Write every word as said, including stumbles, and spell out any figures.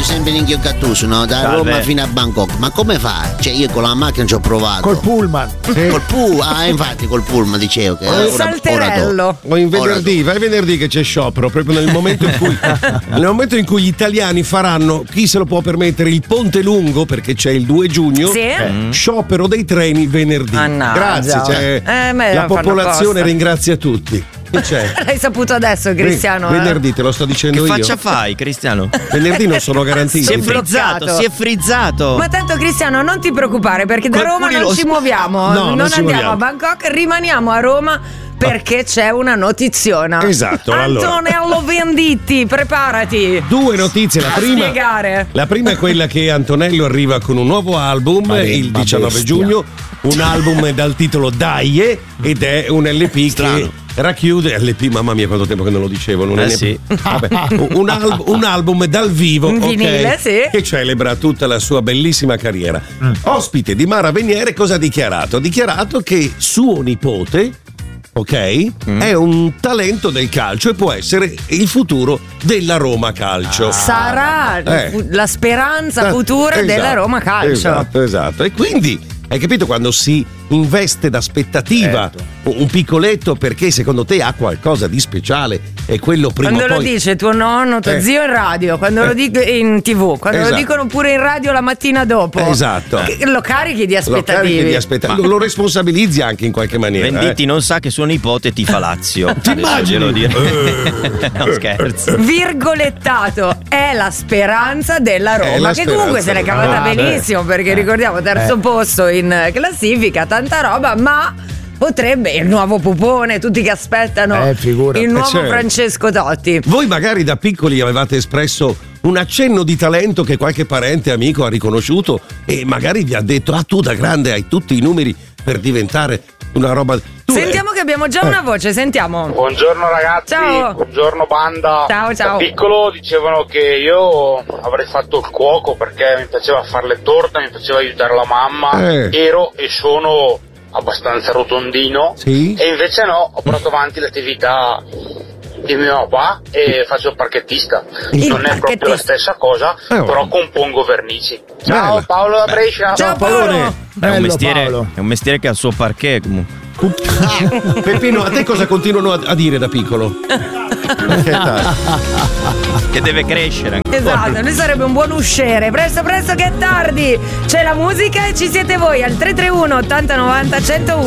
sempre in Gattuso, no? Da Salve. Roma fino a Bangkok. Ma come fa? Cioè io con la macchina ci ho provato. Col pullman. Sì. Col pullman, ah infatti col pullman dicevo che Un salterello. O in venerdì, vai venerdì che c'è sciopero, proprio nel momento in cui nel momento in cui gli italiani faranno, chi se lo può permettere, il Ponte Lungo, perché c'è il due giugno, Sì. eh, sciopero dei treni venerdì. Mannaggia. Grazie, cioè, Eh, me la lo fanno popolazione apposta. ringrazia tutti. Che c'è? L'hai saputo adesso, Cristiano? Ven- eh? venerdì te lo sto dicendo Che io. faccia fai, Cristiano? Venerdì non sono garantiti. Si è Bloccato. frizzato, si è frizzato. Ma tanto Cristiano non ti preoccupare perché da Qualcuno Roma non lo- ci muoviamo, No, non non ci andiamo muoviamo. a Bangkok, rimaniamo a Roma perché c'è una notiziona. Esatto, allora. Antonello Venditti, preparati. Due notizie, la A prima spiegare. La prima è quella che Antonello arriva con un nuovo album Ma il ma diciannove bestia. giugno, un album dal titolo Daie ed è un L P Strano. che racchiude L P, mamma mia quanto tempo che non lo dicevo, non è Eh ne- sì. Vabbè, un, al- un album dal vivo, Un ok, vinile, sì. che celebra tutta la sua bellissima carriera. Ospite di Mara Veniere cosa ha dichiarato? Ha dichiarato che suo nipote, ok, è un talento del calcio e può essere il futuro della Roma Calcio. Sarà Eh. fu- la speranza Eh, futura esatto, della Roma Calcio. Esatto, esatto. E quindi hai capito quando si investe d'aspettativa un piccoletto perché secondo te ha qualcosa di speciale e quello prima Quando o lo poi dice tuo nonno, tuo Eh. zio in radio, quando lo dico in tv, quando Esatto. lo dicono pure in radio la mattina dopo. Esatto. Che- Lo carichi di lo aspettative. carichi di aspettativa, lo, lo responsabilizzi anche in qualche maniera. Venditti eh. non sa che suo nipote tifa Lazio. Ti Adesso immagini? glielo dire. No, scherzo. Virgolettato è la speranza della È Roma la che comunque se l'è speranza cavata della Roma. benissimo perché ricordiamo terzo Eh. posto in classifica, tanta roba, ma potrebbe il nuovo pupone, tutti che aspettano Eh, figurati. il nuovo Eh, certo. Francesco Totti. Voi magari da piccoli avevate espresso un accenno di talento che qualche parente amico ha riconosciuto e magari vi ha detto ah tu da grande hai tutti i numeri per diventare una roba. Tu, eh, Sentiamo che abbiamo già una voce, sentiamo. Buongiorno ragazzi, Ciao. buongiorno banda. Ciao, ciao. Da piccolo dicevano che io avrei fatto il cuoco perché mi piaceva fare le torte, mi piaceva aiutare la mamma. Eh. Ero e sono abbastanza rotondino. Sì? E invece no, ho portato avanti l'attività di mio papà e faccio il parchettista. Il non è proprio parchettista. la stessa cosa, Eh, però oh. compongo vernici. Ciao Bella. Paolo da Brescia. Ciao Paolone. Paolo. È un, Bello, mestiere, Paolo. è un mestiere che ha il suo parquet comunque. Peppino, a te cosa continuano a, a dire da piccolo? Che dai. Che deve crescere. Esatto, lui sarebbe un buon usciere. Presto, presto che è tardi. C'è la musica e ci siete voi al tre tre uno ottanta novanta centouno.